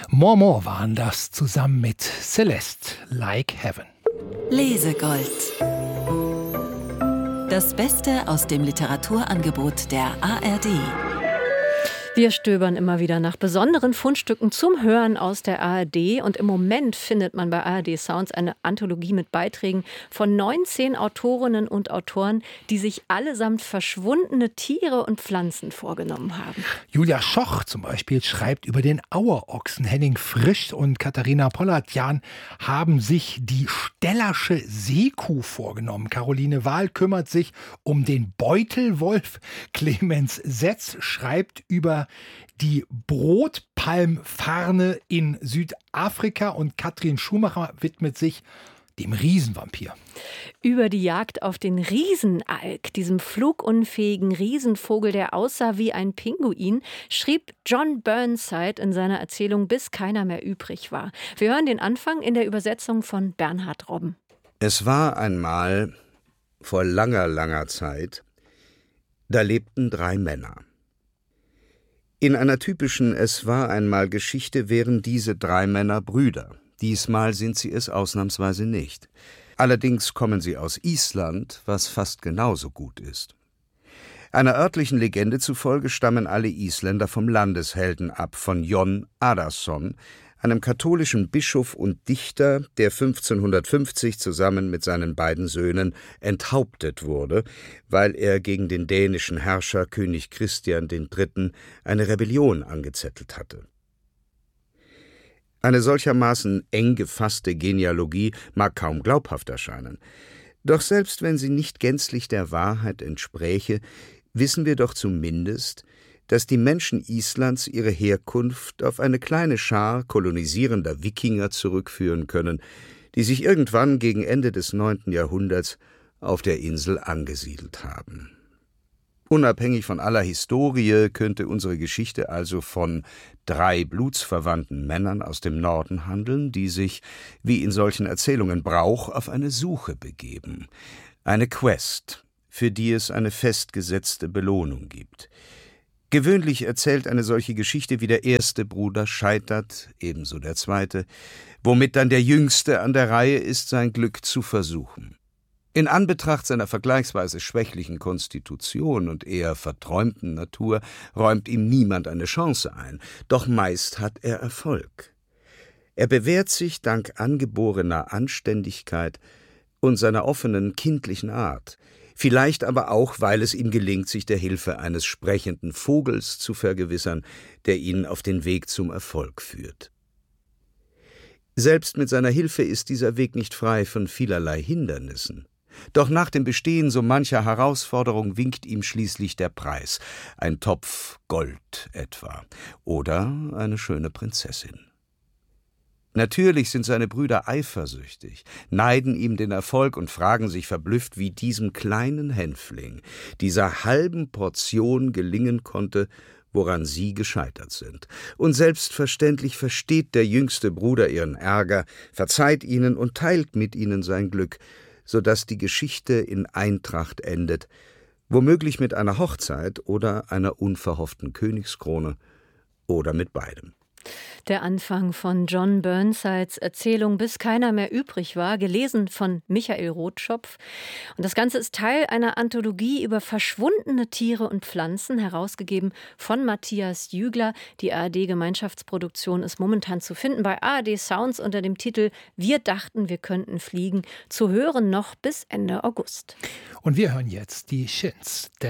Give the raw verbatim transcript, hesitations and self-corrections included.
Mormor waren das zusammen mit Celeste, Like Heaven. Lesegold. Das Beste aus dem Literaturangebot der A R D. Wir stöbern immer wieder nach besonderen Fundstücken zum Hören aus der A R D. Und im Moment findet man bei A R D Sounds eine Anthologie mit Beiträgen von neunzehn Autorinnen und Autoren, die sich allesamt verschwundene Tiere und Pflanzen vorgenommen haben. Julia Schoch zum Beispiel schreibt über den Auerochsen. Henning Frisch und Katharina Pollatjan haben sich die Stellersche Seekuh vorgenommen. Caroline Wahl kümmert sich um den Beutelwolf. Clemens Setz schreibt über die Brotpalmfarne in Südafrika und Katrin Schumacher widmet sich dem Riesenvampir. Über die Jagd auf den Riesenalk, diesem flugunfähigen Riesenvogel, der aussah wie ein Pinguin, schrieb John Burnside in seiner Erzählung Bis keiner mehr übrig war. Wir hören den Anfang in der Übersetzung von Bernhard Robben. Es war einmal, vor langer, langer Zeit, da lebten drei Männer. In einer typischen Es war einmal Geschichte wären diese drei Männer Brüder. Diesmal sind sie es ausnahmsweise nicht. Allerdings kommen sie aus Island, was fast genauso gut ist. Einer örtlichen Legende zufolge stammen alle Isländer vom Landeshelden ab, von Jon Arason, einem katholischen Bischof und Dichter, der fünfzehnhundertfünfzig zusammen mit seinen beiden Söhnen enthauptet wurde, weil er gegen den dänischen Herrscher König Christian der Dritte. Eine Rebellion angezettelt hatte. Eine solchermaßen eng gefasste Genealogie mag kaum glaubhaft erscheinen. Doch selbst wenn sie nicht gänzlich der Wahrheit entspräche, wissen wir doch zumindest, dass die Menschen Islands ihre Herkunft auf eine kleine Schar kolonisierender Wikinger zurückführen können, die sich irgendwann gegen Ende des neunten Jahrhunderts auf der Insel angesiedelt haben. Unabhängig von aller Historie könnte unsere Geschichte also von drei blutsverwandten Männern aus dem Norden handeln, die sich, wie in solchen Erzählungen Brauch, auf eine Suche begeben. Eine Quest, für die es eine festgesetzte Belohnung gibt. Gewöhnlich erzählt eine solche Geschichte, wie der erste Bruder scheitert, ebenso der zweite, womit dann der Jüngste an der Reihe ist, sein Glück zu versuchen. In Anbetracht seiner vergleichsweise schwächlichen Konstitution und eher verträumten Natur räumt ihm niemand eine Chance ein, doch meist hat er Erfolg. Er bewährt sich dank angeborener Anständigkeit und seiner offenen, kindlichen Art, vielleicht aber auch, weil es ihm gelingt, sich der Hilfe eines sprechenden Vogels zu vergewissern, der ihn auf den Weg zum Erfolg führt. Selbst mit seiner Hilfe ist dieser Weg nicht frei von vielerlei Hindernissen. Doch nach dem Bestehen so mancher Herausforderung winkt ihm schließlich der Preis, ein Topf Gold etwa oder eine schöne Prinzessin. Natürlich sind seine Brüder eifersüchtig, neiden ihm den Erfolg und fragen sich verblüfft, wie diesem kleinen Hänfling, dieser halben Portion gelingen konnte, woran sie gescheitert sind. Und selbstverständlich versteht der jüngste Bruder ihren Ärger, verzeiht ihnen und teilt mit ihnen sein Glück, so dass die Geschichte in Eintracht endet, womöglich mit einer Hochzeit oder einer unverhofften Königskrone oder mit beidem. Der Anfang von John Burnsides Erzählung Bis keiner mehr übrig war, gelesen von Michael Rotschopf. Und das Ganze ist Teil einer Anthologie über verschwundene Tiere und Pflanzen, herausgegeben von Matthias Jügler. Die A R D-Gemeinschaftsproduktion ist momentan zu finden bei A R D Sounds unter dem Titel Wir dachten, wir könnten fliegen, zu hören noch bis Ende August. Und wir hören jetzt die Shins.